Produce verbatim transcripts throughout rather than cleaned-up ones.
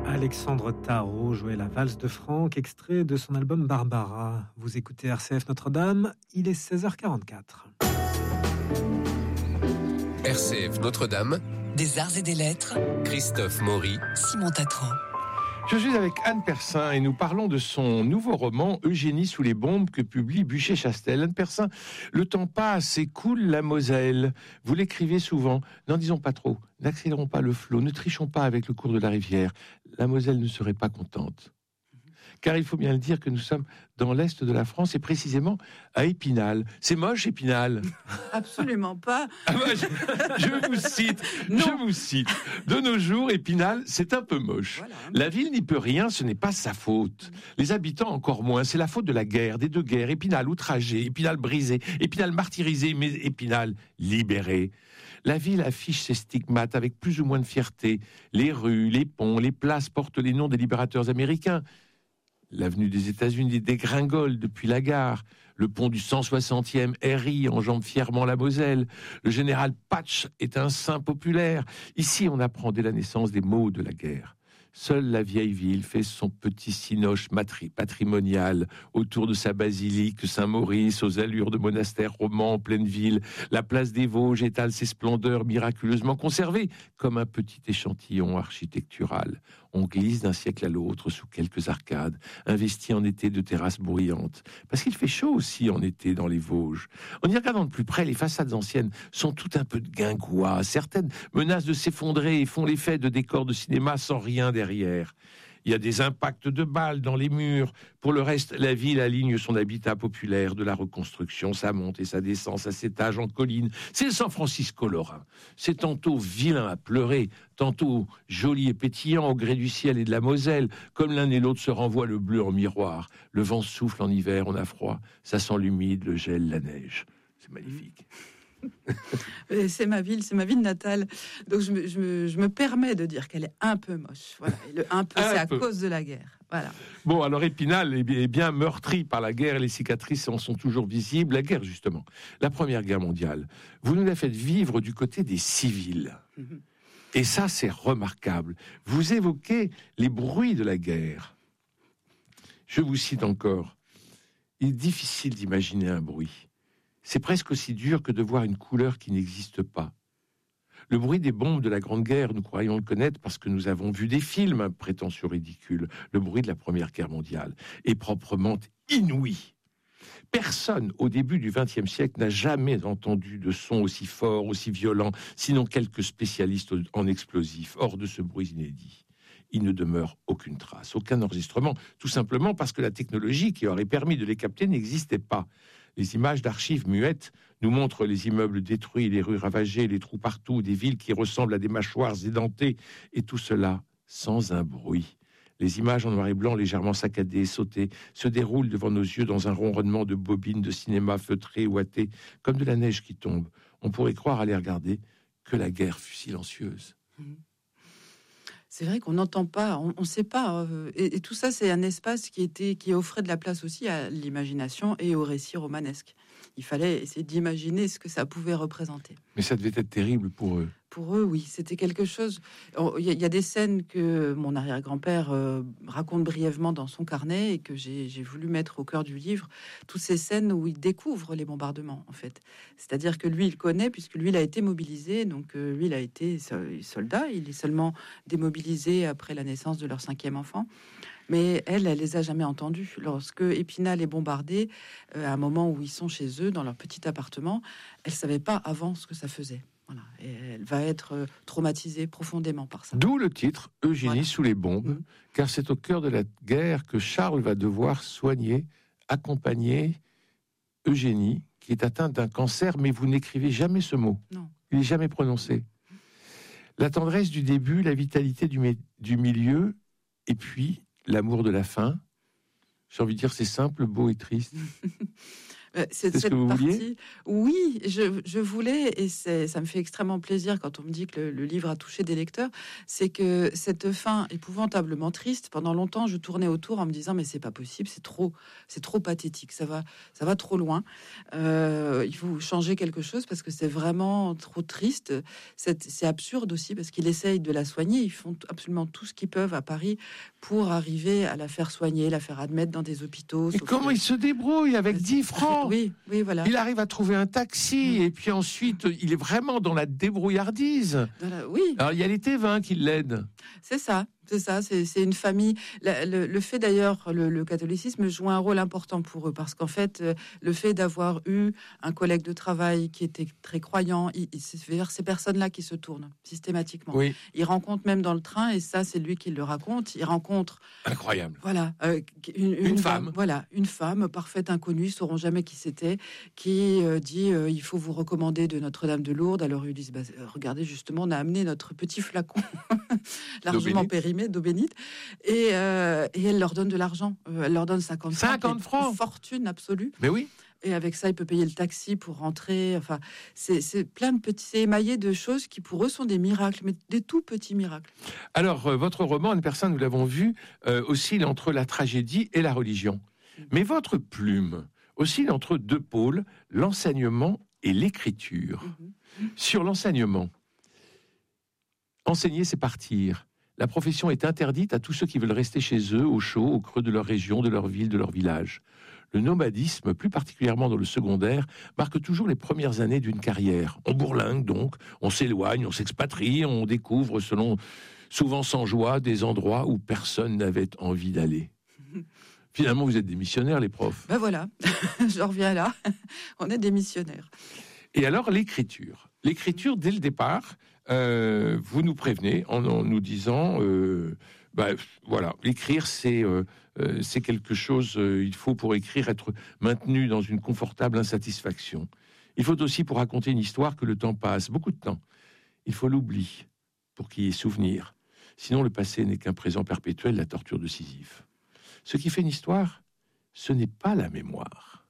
Alexandre Tarot jouait la valse de Franck, extrait de son album Barbara. Vous écoutez R C F Notre-Dame, il est seize heures quarante-quatre. R C F Notre-Dame, des arts et des lettres, Christophe Maury, Simon Tatran. Je suis avec Anne Persin et nous parlons de son nouveau roman Eugénie sous les bombes que publie Buchet-Chastel. Anne Persin, le temps passe et coule la Moselle. Vous l'écrivez souvent. N'en disons pas trop. N'accélérons pas le flot. Ne trichons pas avec le cours de la rivière. La Moselle ne serait pas contente. Car il faut bien le dire que nous sommes dans l'est de la France et précisément à Épinal. C'est moche, Épinal? Absolument pas. Ah bah, je, je vous cite, je vous cite. De nos jours, Épinal, c'est un peu moche. Voilà. La ville n'y peut rien, ce n'est pas sa faute. Les habitants encore moins, c'est la faute de la guerre, des deux guerres. Épinal outragé, Épinal brisé, Épinal martyrisé, mais Épinal libéré. La ville affiche ses stigmates avec plus ou moins de fierté. Les rues, les ponts, les places portent les noms des libérateurs américains. L'avenue des États-Unis dégringole depuis la gare. Le pont du cent soixantième R I enjambe fièrement la Moselle. Le général Patch est un saint populaire. Ici, on apprend dès la naissance des maux de la guerre. Seule la vieille ville fait son petit cinoche matri- patrimonial autour de sa basilique Saint-Maurice, aux allures de monastère roman en pleine ville. La place des Vosges étale ses splendeurs miraculeusement conservées, comme un petit échantillon architectural. On glisse d'un siècle à l'autre sous quelques arcades, investies en été de terrasses bruyantes. Parce qu'il fait chaud aussi en été dans les Vosges. En y regardant de plus près, les façades anciennes sont tout un peu de guingois. Certaines menacent de s'effondrer et font l'effet de décors de cinéma sans rien derrière. Il y a des impacts de balles dans les murs. Pour le reste, la ville aligne son habitat populaire de la reconstruction, sa monte et sa descente, sa s'étage en colline. C'est le San Francisco lorrain. C'est tantôt vilain à pleurer, tantôt joli et pétillant au gré du ciel et de la Moselle. Comme l'un et l'autre se renvoient le bleu en miroir. Le vent souffle en hiver, on a froid. Ça sent l'humide, le gel, la neige. C'est magnifique. C'est ma ville, c'est ma ville natale. Donc je me, je me, je me permets de dire qu'elle est un peu moche. Voilà. Et le un peu, un c'est peu. À cause de la guerre. Voilà. Bon, alors Épinal est bien meurtri par la guerre. Les cicatrices en sont toujours visibles. La guerre, justement. La Première Guerre mondiale. Vous nous la faites vivre du côté des civils. Mm-hmm. Et ça, c'est remarquable. Vous évoquez les bruits de la guerre. Je vous cite encore. Il est difficile d'imaginer un bruit. C'est presque aussi dur que de voir une couleur qui n'existe pas. Le bruit des bombes de la Grande Guerre, nous croyons le connaître parce que nous avons vu des films, un prétentieux ridicule. Le bruit de la Première Guerre mondiale est proprement inouï. Personne, au début du vingtième siècle, n'a jamais entendu de son aussi fort, aussi violent, sinon quelques spécialistes en explosifs. Hors de ce bruit inédit, il ne demeure aucune trace, aucun enregistrement, tout simplement parce que la technologie qui aurait permis de les capter n'existait pas. Les images d'archives muettes nous montrent les immeubles détruits, les rues ravagées, les trous partout, des villes qui ressemblent à des mâchoires édentées, et tout cela sans un bruit. Les images en noir et blanc, légèrement saccadées, sautées, se déroulent devant nos yeux dans un ronronnement de bobines de cinéma feutrées, ouatées, comme de la neige qui tombe. On pourrait croire à les regarder que la guerre fut silencieuse. Mmh. C'est vrai qu'on n'entend pas, on ne sait pas. Euh, et, et tout ça, c'est un espace qui était, qui offrait de la place aussi à l'imagination et au récit romanesque. Il fallait essayer d'imaginer ce que ça pouvait représenter. Mais ça devait être terrible pour eux. Pour eux, oui, c'était quelque chose. Il y, y a des scènes que mon arrière-grand-père euh, raconte brièvement dans son carnet et que j'ai, j'ai voulu mettre au cœur du livre. Toutes ces scènes où il découvre les bombardements, en fait. C'est-à-dire que lui, il connaît, puisque lui, il a été mobilisé. Donc, euh, lui, il a été soldat. Il est seulement démobilisé après la naissance de leur cinquième enfant. Mais elle, elle les a jamais entendus. Lorsque Épinal est bombardé, euh, à un moment où ils sont chez eux, dans leur petit appartement, elle savait pas avant ce que ça faisait. Voilà. Et elle va être traumatisée profondément par ça. D'où le titre Eugénie voilà. sous les bombes, mmh. car c'est au cœur de la guerre que Charles va devoir soigner, accompagner Eugénie, qui est atteinte d'un cancer, mais vous n'écrivez jamais ce mot. Non. Il n'est jamais prononcé. La tendresse du début, la vitalité du, mi- du milieu, et puis l'amour de la fin. J'ai envie de dire, c'est simple, beau et triste. Euh, C'est C'est ce cette que vous partie. vouliez ? Oui, je, je voulais, et c'est, ça me fait extrêmement plaisir quand on me dit que le, le livre a touché des lecteurs, c'est que cette fin épouvantablement triste, pendant longtemps, je tournais autour en me disant mais c'est pas possible, c'est trop, c'est trop pathétique, ça va, ça va trop loin. Euh, il faut changer quelque chose parce que c'est vraiment trop triste. C'est, c'est absurde aussi parce qu'ils essayent de la soigner, ils font absolument tout ce qu'ils peuvent à Paris pour arriver à la faire soigner, la faire admettre dans des hôpitaux. Et sauf comment que- il se débrouille avec dix francs ? Oui, oui, voilà. Il arrive à trouver un taxi, Mm. et puis ensuite, il est vraiment dans la débrouillardise. Voilà, oui, Alors, il y a les T vingt qui l'aident. c'est ça. C'est ça, c'est, c'est une famille. La- le, le fait d'ailleurs, le, le catholicisme joue un rôle important pour eux parce qu'en fait, euh, le fait d'avoir eu un collègue de travail qui était très croyant, il, il- c'est vers ces personnes-là qui se tournent systématiquement. Oui, Il rencontre même dans le train, et ça, c'est lui qui le raconte. Il rencontre, incroyable. voilà, euh, une, Une dame, femme. voilà, une femme parfaite inconnue, ils sauront jamais qui c'était, qui euh, dit euh, il faut vous recommander de Notre-Dame de Lourdes. Alors ils disent bah, euh, regardez, justement, on a amené notre petit flacon largement bénite. périmé d'eau bénite, et, euh, et elle leur donne de l'argent. Euh, elle leur donne cinquante francs. cinquante qui est francs. une fortune absolue. Mais oui. Et avec ça, il peut payer le taxi pour rentrer. Enfin, c'est, c'est plein de petits, c'est émaillé de choses qui pour eux sont des miracles, mais des tout petits miracles. Alors, euh, votre roman, Une personne, nous l'avons vu, euh, oscille entre la tragédie et la religion. Mais votre plume oscille entre deux pôles, l'enseignement et l'écriture. Mhm. Sur l'enseignement, enseigner, c'est partir. La profession est interdite à tous ceux qui veulent rester chez eux, au chaud, au creux de leur région, de leur ville, de leur village. Le nomadisme, plus particulièrement dans le secondaire, marque toujours les premières années d'une carrière. On bourlingue donc, on s'éloigne, on s'expatrie, on découvre, selon, souvent sans joie, des endroits où personne n'avait envie d'aller. Finalement, vous êtes des missionnaires, les profs. Ben voilà, je reviens là. On est des missionnaires. Et alors, l'écriture. L'écriture, dès le départ, euh, vous nous prévenez en, en nous disant, euh, bah, voilà, écrire, c'est euh, euh, c'est quelque chose, euh, il faut pour écrire être maintenu dans une confortable insatisfaction. Il faut aussi, pour raconter une histoire, que le temps passe, beaucoup de temps. Il faut l'oubli pour qu'il y ait souvenir. Sinon, le passé n'est qu'un présent perpétuel, la torture de Sisyphe. Ce qui fait une histoire, ce n'est pas la mémoire.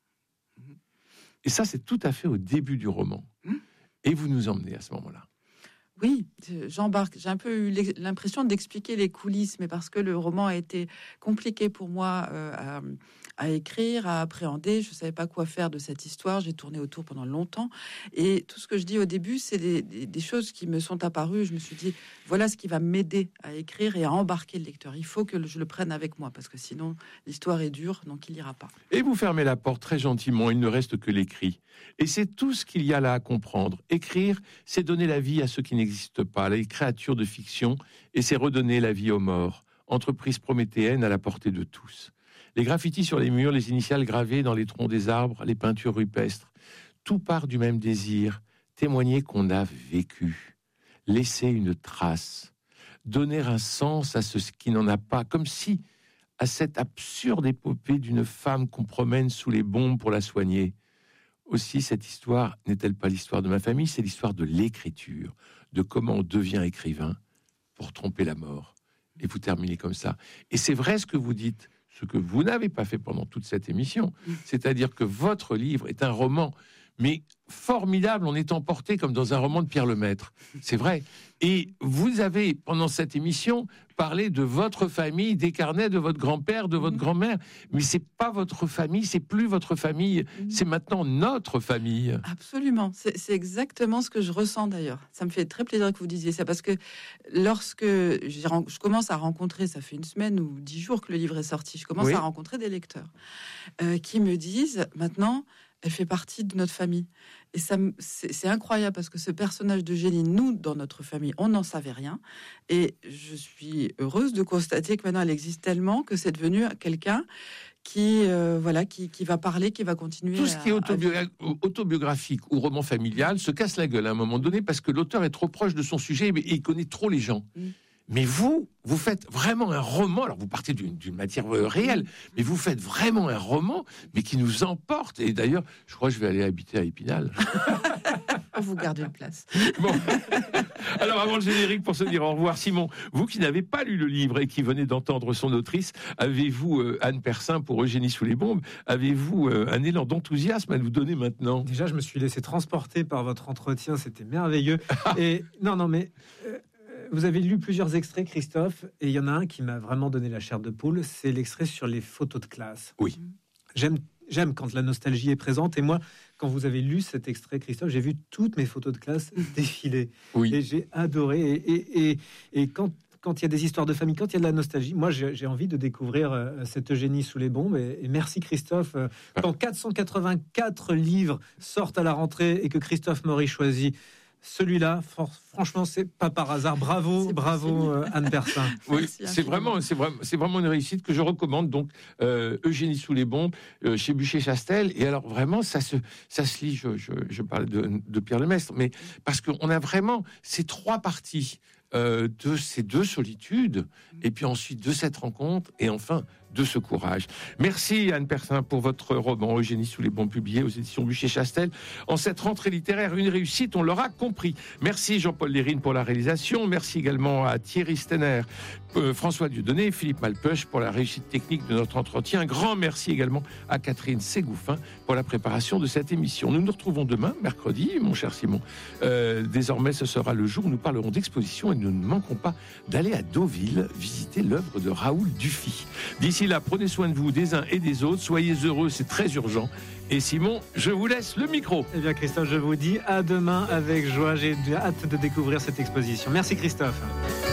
Et ça, c'est tout à fait au début du roman. Et vous nous emmenez à ce moment-là. Oui, j'embarque. J'ai un peu eu l'impression d'expliquer les coulisses, mais parce que le roman a été compliqué pour moi euh, à, à écrire, à appréhender. Je ne savais pas quoi faire de cette histoire. J'ai tourné autour pendant longtemps. Et tout ce que je dis au début, c'est des, des, des choses qui me sont apparues. Je me suis dit, voilà ce qui va m'aider à écrire et à embarquer le lecteur. Il faut que je le prenne avec moi, parce que sinon, l'histoire est dure, donc il n'ira pas. Et vous fermez la porte très gentiment. Il ne reste que l'écrit. Et c'est tout ce qu'il y a là à comprendre. Écrire, c'est donner la vie à ceux qui n'existent pas, les créatures de fiction, et c'est redonner la vie aux morts. Entreprise prométhéenne à la portée de tous. Les graffitis sur les murs, les initiales gravées dans les troncs des arbres, les peintures rupestres, tout part du même désir, témoigner qu'on a vécu, laisser une trace, donner un sens à ce qui n'en a pas, comme si, à cette absurde épopée d'une femme qu'on promène sous les bombes pour la soigner. Aussi, cette histoire n'est-elle pas l'histoire de ma famille, c'est l'histoire de l'écriture, de comment on devient écrivain pour tromper la mort. Et vous terminez comme ça. Et c'est vrai ce que vous dites, ce que vous n'avez pas fait pendant toute cette émission, c'est-à-dire que votre livre est un roman, mais formidable, on est emporté comme dans un roman de Pierre Lemaître. C'est vrai. Et vous avez, pendant cette émission, parlé de votre famille, des carnets de votre grand-père, de votre grand-mère. Mais c'est pas votre famille, c'est plus votre famille, c'est maintenant notre famille. Absolument. C'est, c'est exactement ce que je ressens d'ailleurs. Ça me fait très plaisir que vous disiez ça, parce que lorsque j'ai, je commence à rencontrer, ça fait une semaine ou dix jours que le livre est sorti, je commence Oui. à rencontrer des lecteurs euh, qui me disent maintenant, elle fait partie de notre famille. Et ça, c'est, c'est incroyable parce que ce personnage de génie, nous, dans notre famille, on n'en savait rien. Et je suis heureuse de constater que maintenant, elle existe tellement que c'est devenu quelqu'un qui, euh, voilà, qui, qui va parler, qui va continuer. Tout ce qui est à- autobiogra- autobiographique ou roman familial se casse la gueule à un moment donné parce que l'auteur est trop proche de son sujet et il connaît trop les gens. Mm. Mais vous, vous faites vraiment un roman. Alors vous partez d'une, d'une matière euh, réelle, mais vous faites vraiment un roman, mais qui nous emporte. Et d'ailleurs, je crois que je vais aller habiter à Épinal. pour vous garder une place. Bon. Alors, avant le générique, pour se dire au revoir, Simon, vous qui n'avez pas lu le livre et qui venez d'entendre son autrice, avez-vous, euh, Anne Persin, pour Eugénie sous les bombes, avez-vous euh, un élan d'enthousiasme à nous donner maintenant? Déjà, je me suis laissé transporter par votre entretien, c'était merveilleux. Et non, non, mais euh, vous avez lu plusieurs extraits, Christophe, et il y en a un qui m'a vraiment donné la chair de poule, c'est l'extrait sur les photos de classe. Oui. J'aime, j'aime quand la nostalgie est présente, et moi, quand vous avez lu cet extrait, Christophe, j'ai vu toutes mes photos de classe défiler. Oui. Et j'ai adoré. Et, et, et, et quand quand il y a des histoires de famille, quand il y a de la nostalgie, moi j'ai, j'ai envie de découvrir euh, cette Eugénie sous les bombes. Et, et merci Christophe. Euh, quand quatre cent quatre-vingt-quatre livres sortent à la rentrée et que Christophe Maury choisit celui-là, for- franchement, c'est pas par hasard. Bravo, C'est bravo euh, Anne Persin. Oui, Merci c'est infiniment. vraiment, c'est vraiment, c'est vraiment une réussite que je recommande. Donc, euh, Eugénie sous les bombes euh, chez Buchet-Chastel. Et alors vraiment, ça se, ça se lit. Je, je, je parlais de, de Pierre Lemestre, mais parce qu'on a vraiment ces trois parties euh, de ces deux solitudes, et puis ensuite de cette rencontre, et enfin de ce courage. Merci Anne Persin pour votre roman Eugénie sous les bombes, publié aux éditions Buchet-Chastel. En cette rentrée littéraire, une réussite, on l'aura compris. Merci Jean-Paul Lérine pour la réalisation. Merci également à Thierry Stenner, euh, François Dieudonné, Philippe Malpeuch pour la réussite technique de notre entretien. Grand merci également à Catherine Ségouffin pour la préparation de cette émission. Nous nous retrouvons demain, mercredi, mon cher Simon. Euh, désormais, ce sera le jour où nous parlerons d'exposition et nous ne manquons pas d'aller à Deauville visiter l'œuvre de Raoul Dufy. D'ici là, prenez soin de vous, des uns et des autres. Soyez heureux, c'est très urgent. Et Simon, je vous laisse le micro. Eh bien Christophe, je vous dis à demain avec joie. J'ai hâte de découvrir cette exposition. Merci Christophe.